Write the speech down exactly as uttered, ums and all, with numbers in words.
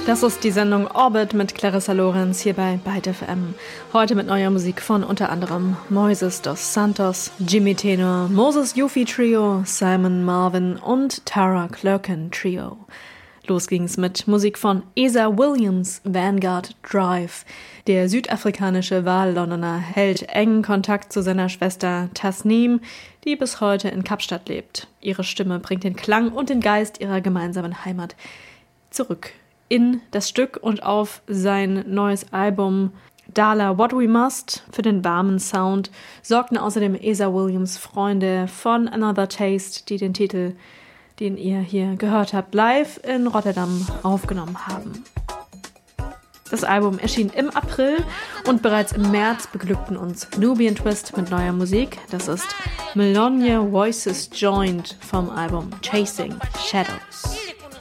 Das ist die Sendung Orbit mit Clarissa Lorenz hier bei Byte F M. Heute mit neuer Musik von unter anderem Moises dos Santos, Jimmy Tenor, Moses Yuffie Trio, Simon Marvin und Tara Clerkin Trio. Los ging's mit Musik von Esa Williams, Vanguard Drive. Der südafrikanische Wahl-Londoner hält engen Kontakt zu seiner Schwester Tasneem, die bis heute in Kapstadt lebt. Ihre Stimme bringt den Klang und den Geist ihrer gemeinsamen Heimat zurück in das Stück und auf sein neues Album Dala What We Must. Für den warmen Sound sorgten außerdem Esa Williams Freunde von Another Taste, die den Titel, den ihr hier gehört habt, live in Rotterdam aufgenommen haben. Das Album erschien im April und bereits im März beglückten uns Nubian Twist mit neuer Musik. Das ist Melania Voices Joined vom Album Chasing Shadows.